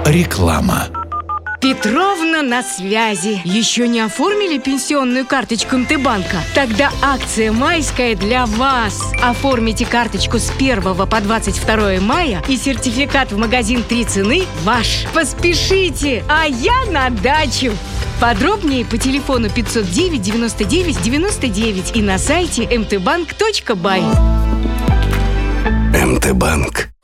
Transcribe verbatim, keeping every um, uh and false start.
Реклама. Петровна на связи. Еще не оформили пенсионную карточку МТБанка? Тогда акция майская для вас. Оформите карточку с первого по двадцать второе мая, и сертификат в магазин «Три цены» ваш. Поспешите, а я на дачу. Подробнее по телефону пятьсот девять девяносто девять девяносто девять и на сайте эм тэ банк точка бай. МТБанк.